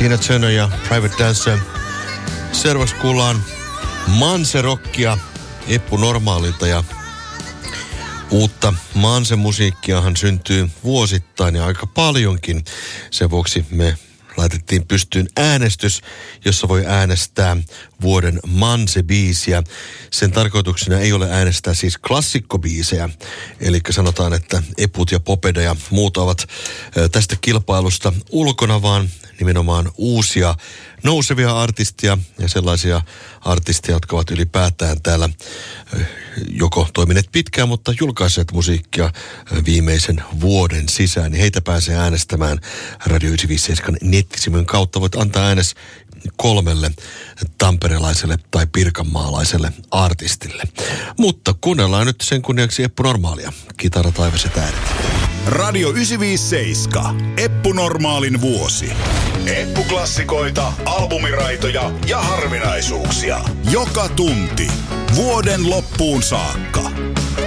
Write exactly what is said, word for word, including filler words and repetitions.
Tina Turner ja Private Dancer. Seuraavaksi kuullaan Manse-rockia Eppu Normaalilta ja uutta Manse-musiikkiahan syntyy vuosittain ja aika paljonkin. Sen vuoksi me laitettiin pystyyn äänestys, jossa voi äänestää vuoden Manse-biisiä. Sen tarkoituksena ei ole äänestää siis klassikkobiisejä. Eli sanotaan, että Eput ja Popeda ja muut ovat tästä kilpailusta ulkona, vaan nimenomaan uusia nousevia artistia ja sellaisia artisteja, jotka ovat ylipäätään täällä joko toimineet pitkään, mutta julkaiseet musiikkia viimeisen vuoden sisään. Niin heitä pääsee äänestämään Radio yhdeksänsataaviisikymmentäseitsemän nettisivun kautta. Voit antaa äänes kolmelle tamperelaiselle tai pirkanmaalaiselle artistille. Mutta kuunnellaan nyt sen kunniaksi Eppu Normaalia. Kitara, taivas ja tähdet. Radio yhdeksänsataaviisikymmentäseitsemän. Eppu Normaalin vuosi. Eppu-klassikoita, albumiraitoja ja harvinaisuuksia. Joka tunti. Vuoden loppuun saakka.